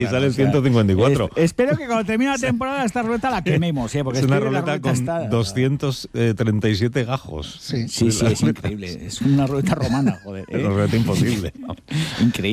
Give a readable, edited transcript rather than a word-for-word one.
Y sale el 154. Espero que cuando termine la temporada esta ruleta la quememos, porque es una estoy en la ruleta con está... 237 gajos. Sí, es increíble. Es una ruleta romana, joder. Es una ruleta imposible. Increíble.